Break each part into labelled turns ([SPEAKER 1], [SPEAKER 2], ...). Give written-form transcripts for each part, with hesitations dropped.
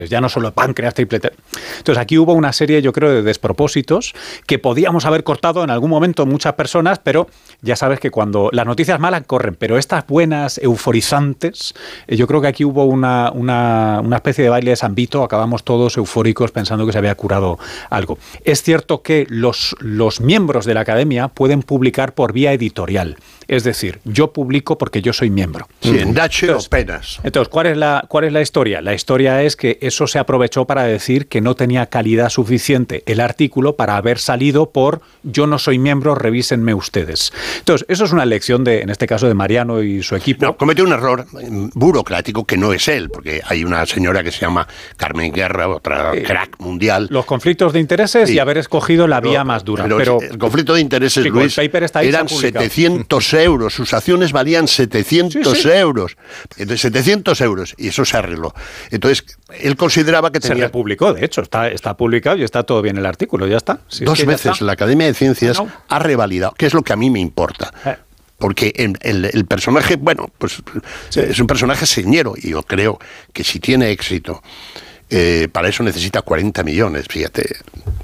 [SPEAKER 1] ya no solo páncreas, triplete. Entonces aquí hubo una serie, yo creo, de despropósitos que podíamos haber cortado en algún momento muchas personas, pero ya sabes que cuando las noticias malas corren, pero estas buenas, euforizantes, yo creo que aquí hubo una especie de baile de San Vito, acabamos todos eufóricos pensando que se había curado algo. Es cierto que los miembros de la academia pueden publicar por vía editorial, es decir, yo publico porque yo soy miembro.
[SPEAKER 2] Sí, en Dache o Penas.
[SPEAKER 1] Entonces, ¿cuál es la historia? La historia es que eso se aprovechó para decir que no tenía calidad suficiente el artículo para haber salido por yo no soy miembro, revísenme ustedes. Entonces, eso es una lección en este caso de Mariano y su equipo.
[SPEAKER 2] No, comete un error burocrático que no es él, porque hay una señora que se llama Carmen Guerra, otra crack mundial.
[SPEAKER 1] Los conflictos de intereses y haber escogido la vía más dura.
[SPEAKER 2] Pero el conflicto de intereses,
[SPEAKER 1] chico,
[SPEAKER 2] Luis,
[SPEAKER 1] el paper está ahí,
[SPEAKER 2] eran 700 euros, sus acciones valían 700 euros. Entonces, 700 euros, y eso se arregló. Entonces, él consideraba que tenía...
[SPEAKER 1] Se republicó, de hecho, está publicado y está todo bien el artículo, ya está. Si
[SPEAKER 2] Dos veces la Academia de Ciencias ha revalidado, que es lo que a mí me importa. Porque el personaje, bueno, pues es un personaje señero, y yo creo que si tiene éxito, para eso necesita 40 millones, fíjate.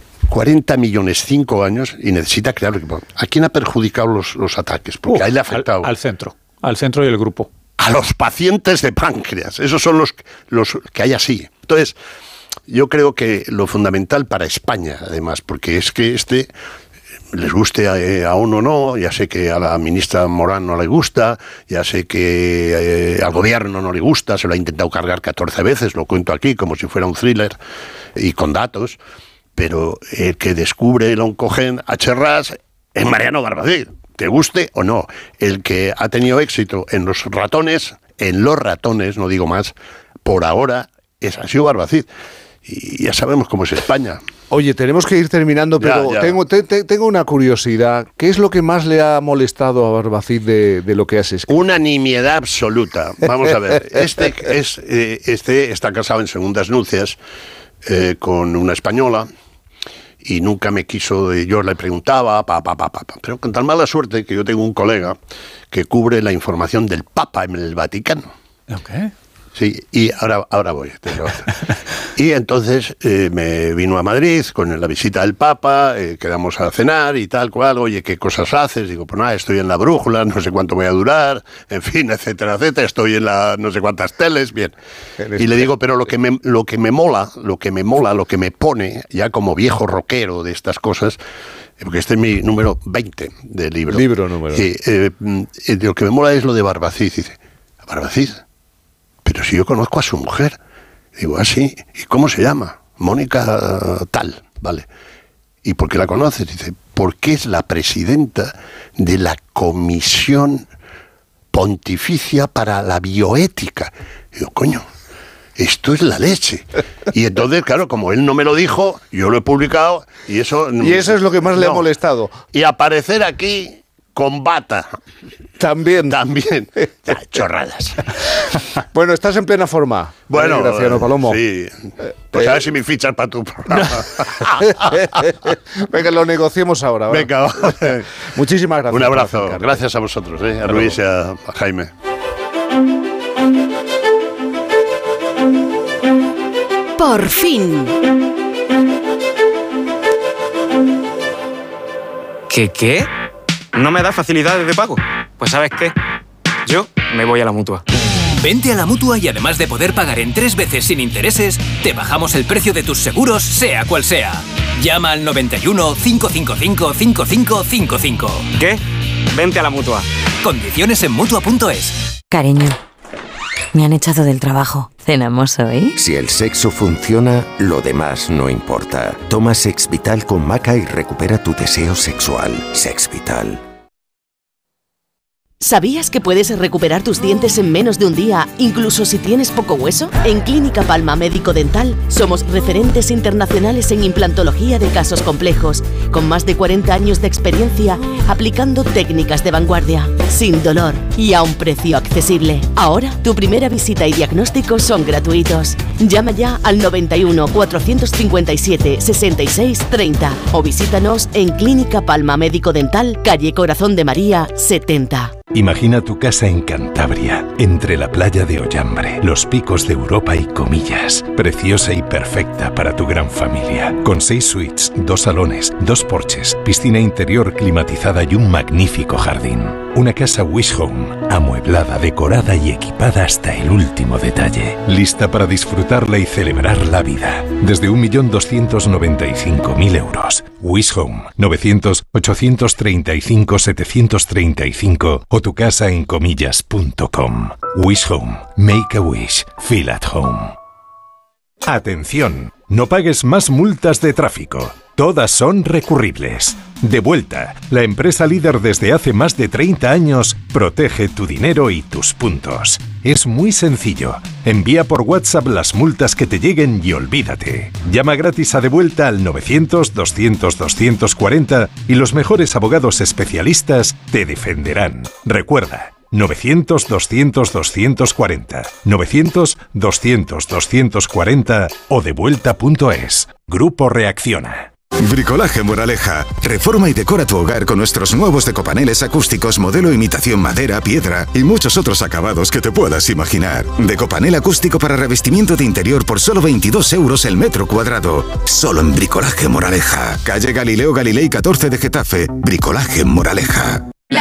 [SPEAKER 2] 40 millones, 5 años, y necesita crear un equipo. ¿A quién ha perjudicado los ataques? Porque a él le ha afectado.
[SPEAKER 1] Al centro y el grupo.
[SPEAKER 2] A los pacientes de páncreas. Esos son los que hay así. Entonces, yo creo que lo fundamental para España, además, porque es que les guste a uno o no, ya sé que a la ministra Morán no le gusta, ya sé que al gobierno no le gusta, se lo ha intentado cargar 14 veces, lo cuento aquí como si fuera un thriller y con datos, pero el que descubre el oncogen H-RAS es Mariano Barbacid, te guste o no. El que ha tenido éxito en los ratones, no digo más, por ahora ha sido Barbacid. Y ya sabemos cómo es España.
[SPEAKER 3] Oye, tenemos que ir terminando, pero ya. Tengo una curiosidad. ¿Qué es lo que más le ha molestado a Barbacid de lo que has escrito?
[SPEAKER 2] Una nimiedad absoluta. Vamos a ver. Este está casado en segundas nupcias con una española y nunca me quiso. Yo le preguntaba, pero con tan mala suerte que yo tengo un colega que cubre la información del Papa en el Vaticano.
[SPEAKER 1] Okay.
[SPEAKER 2] Sí, y ahora voy. Y entonces me vino a Madrid con la visita del Papa, quedamos a cenar y tal cual. Oye, ¿qué cosas haces? Digo, pues nada, estoy en La Brújula, no sé cuánto voy a durar, en fin, etcétera, etcétera. Estoy en no sé cuántas teles, bien. Y le digo, pero lo que me mola, lo que me pone, ya como viejo rockero de estas cosas, porque este es mi número 20 de libro.
[SPEAKER 3] Libro número.
[SPEAKER 2] Y lo que me mola es lo de Barbacid. Dice, ¿Barbacid? Pero si yo conozco a su mujer. Digo, sí. ¿Y cómo se llama? Mónica tal, vale. ¿Y por qué la conoces? Dice, porque es la presidenta de la Comisión Pontificia para la Bioética. Digo, coño, esto es la leche. Y entonces, claro, como él no me lo dijo, yo lo he publicado y eso...
[SPEAKER 3] Y eso es lo que más le ha molestado.
[SPEAKER 2] Y aparecer aquí con bata.
[SPEAKER 3] También.
[SPEAKER 2] Ya, chorradas.
[SPEAKER 3] Bueno, estás en plena forma.
[SPEAKER 2] Bueno,
[SPEAKER 3] Graciano Palomo.
[SPEAKER 2] Sí. Pues a ver si me fichas para tu programa.
[SPEAKER 3] Venga, lo negociemos ahora.
[SPEAKER 2] Venga.
[SPEAKER 3] Muchísimas gracias.
[SPEAKER 2] Un abrazo. Gracias a vosotros, a Luis y a Jaime.
[SPEAKER 4] Por fin.
[SPEAKER 5] ¿Qué? ¿No me da facilidades de pago? Pues ¿sabes qué? Yo me voy a la Mutua.
[SPEAKER 6] Vente a la Mutua y además de poder pagar en 3 veces sin intereses, te bajamos el precio de tus seguros, sea cual sea. Llama al 91 555 5555.
[SPEAKER 5] ¿Qué? Vente a la Mutua.
[SPEAKER 6] Condiciones en Mutua.es.
[SPEAKER 7] Cariño, me han echado del trabajo. ¿Cenamos hoy?
[SPEAKER 8] Si el sexo funciona, lo demás no importa. Toma Sex Vital con Maca y recupera tu deseo sexual. Sex Vital.
[SPEAKER 4] ¿Sabías que puedes recuperar tus dientes en menos de un día, incluso si tienes poco hueso? En Clínica Palma Médico Dental somos referentes internacionales en implantología de casos complejos, con más de 40 años de experiencia aplicando técnicas de vanguardia, sin dolor y a un precio accesible. Ahora, tu primera visita y diagnóstico son gratuitos. Llama ya al 91 457 66 30 o visítanos en Clínica Palma Médico Dental, calle Corazón de María 70.
[SPEAKER 9] Imagina tu casa en Cantabria, entre la playa de Ollambre, los picos de Europa y Comillas. Preciosa y perfecta para tu gran familia. Con 6 suites, 2 salones, 2 porches, piscina interior climatizada y un magnífico jardín. Una casa Wish Home, amueblada, decorada y equipada hasta el último detalle. Lista para disfrutarla y celebrar la vida. Desde 1.295.000 euros. Wish Home, 900-835-735 o tu casa en comillas.com. Wish Home. Make a wish. Feel at home. Atención, no pagues más multas de tráfico. Todas son recurribles. Devuelta, la empresa líder desde hace más de 30 años, protege tu dinero y tus puntos. Es muy sencillo. Envía por WhatsApp las multas que te lleguen y olvídate. Llama gratis a Devuelta al 900-200-240 y los mejores abogados especialistas te defenderán. Recuerda, 900-200-240, 900-200-240 o devuelta.es. Grupo Reacciona.
[SPEAKER 10] Bricolaje Moraleja. Reforma y decora tu hogar con nuestros nuevos decopaneles acústicos modelo imitación madera, piedra y muchos otros acabados que te puedas imaginar. Decopanel acústico para revestimiento de interior por solo 22 euros el metro cuadrado. Solo en Bricolaje Moraleja. Calle Galileo Galilei 14 de Getafe. Bricolaje Moraleja.